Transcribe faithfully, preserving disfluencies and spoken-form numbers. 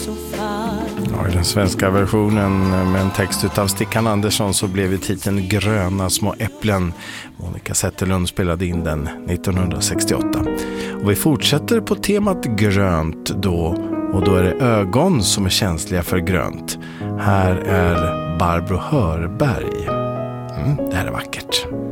Ja, i den svenska versionen med en text utav Stickan Andersson så blev titeln Gröna små äpplen. Monica Zetterlund spelade in den nittonhundrasextioåtta. Och vi fortsätter på temat grönt då, och då är det ögon som är känsliga för grönt. Här är Barbro Hörberg. Mm, det här är vackert.